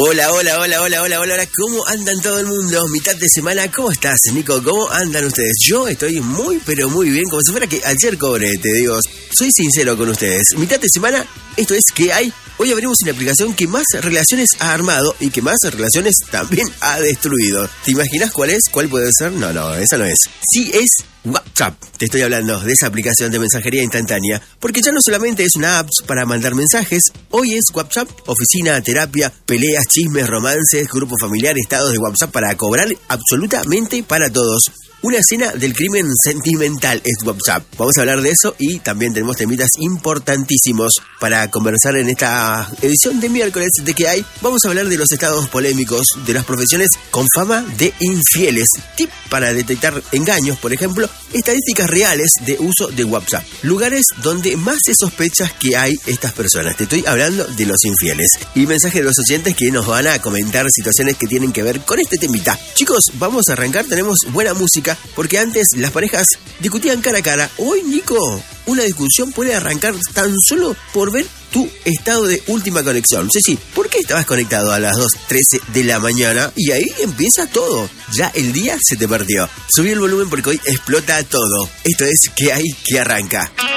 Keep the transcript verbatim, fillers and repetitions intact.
Hola, hola, hola, hola, hola, hola, hola, ¿cómo andan todo el mundo? Mitad de semana, ¿cómo estás, Nico? ¿Cómo andan ustedes? Yo estoy muy, pero muy bien, como si fuera que ayer cobré, te digo, soy sincero con ustedes. Mitad de semana, esto es ¿qué hay? Hoy abrimos una aplicación que más relaciones ha armado y que más relaciones también ha destruido. ¿Te imaginas cuál es? ¿Cuál puede ser? No, no, esa no es. Sí es WhatsApp. Te estoy hablando de esa aplicación de mensajería instantánea, porque ya no solamente es una app para mandar mensajes, hoy es WhatsApp, oficina, terapia, peleas, chismes, romances, grupo familiar, estados de WhatsApp para cobrar absolutamente para todos. Una escena del crimen sentimental es WhatsApp. Vamos a hablar de eso y también tenemos temitas importantísimos para conversar en esta edición de miércoles de ¿qué hay? Vamos a hablar de los estados polémicos de las profesiones con fama de infieles. Tip para detectar engaños, por ejemplo, estadísticas reales de uso de WhatsApp. Lugares donde más se sospecha que hay estas personas. Te estoy hablando de los infieles. Y mensajes de los oyentes que nos van a comentar situaciones que tienen que ver con este temita. Chicos, vamos a arrancar. Tenemos buena música. Porque antes las parejas discutían cara a cara. Hoy, Nico, una discusión puede arrancar tan solo por ver tu estado de última conexión. Sí, sí, ¿por qué estabas conectado a las dos trece de la mañana? Y ahí empieza todo. Ya el día se te perdió. Subí el volumen porque hoy explota todo. Esto es ¿qué hay? Que arranca.